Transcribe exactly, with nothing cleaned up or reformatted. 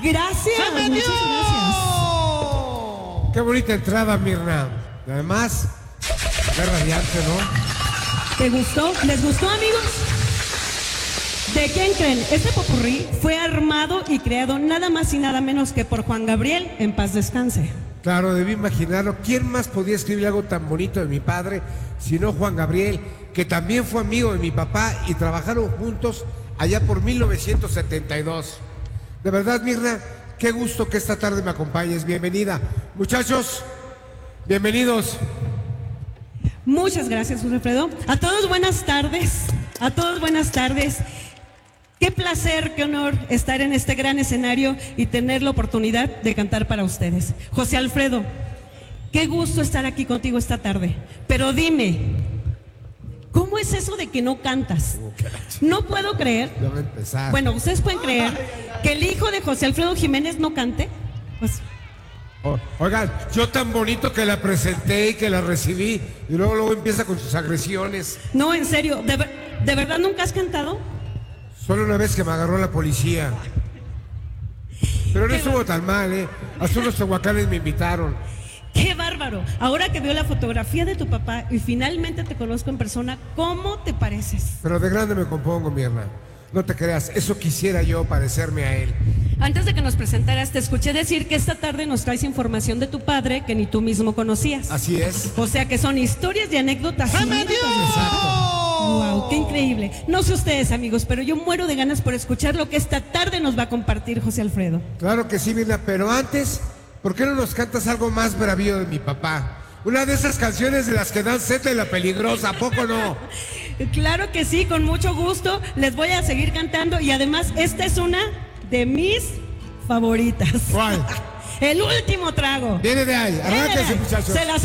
Gracias, muchas gracias. Qué bonita entrada, Mirna. Además, qué radiante, ¿no? ¿Te gustó? ¿Les gustó, amigos? ¿De quién creen? Este popurrí fue armado y creado nada más y nada menos que por Juan Gabriel, en paz descanse. Claro, debí imaginarlo. ¿Quién más podía escribir algo tan bonito de mi padre sino Juan Gabriel, que también fue amigo de mi papá y trabajaron juntos allá por mil novecientos setenta y dos? De verdad, Mirna, qué gusto que esta tarde me acompañes. Bienvenida. Muchachos, bienvenidos. Muchas gracias, José Alfredo. A todos buenas tardes. A todos buenas tardes. Qué placer, qué honor estar en este gran escenario y tener la oportunidad de cantar para ustedes. José Alfredo, qué gusto estar aquí contigo esta tarde. Pero dime, ¿cómo es eso de que no cantas? No puedo creer. Ya va a empezar. Bueno, ¿ustedes pueden creer que el hijo de José Alfredo Jiménez no cante? Pues... Oh, oigan, yo tan bonito que la presenté y que la recibí y luego luego empieza con sus agresiones. No, en serio, ¿de, ver- ¿de verdad nunca has cantado? Solo una vez que me agarró la policía. Pero no estuvo tan mal, ¿eh? Hasta unos tehuacanes me invitaron. ¡Qué bárbaro! Ahora que veo la fotografía de tu papá y finalmente te conozco en persona, ¿cómo te pareces? Pero de grande me compongo, mi hermana. No te creas, eso quisiera yo parecerme a él. Antes de que nos presentaras, te escuché decir que esta tarde nos traes información de tu padre que ni tú mismo conocías. Así es. O sea que son historias y anécdotas. Exacto. ¡Wow! ¡Qué increíble! No sé ustedes, amigos, pero yo muero de ganas por escuchar lo que esta tarde nos va a compartir José Alfredo. Claro que sí, Mirna, pero antes, ¿por qué no nos cantas algo más bravío de mi papá? Una de esas canciones de las que dan seta y la peligrosa, ¿a poco no? Claro que sí, con mucho gusto. Les voy a seguir cantando y además esta es una de mis favoritas. ¿Cuál? El último trago. Viene de ahí, arránquese, muchachos. Se las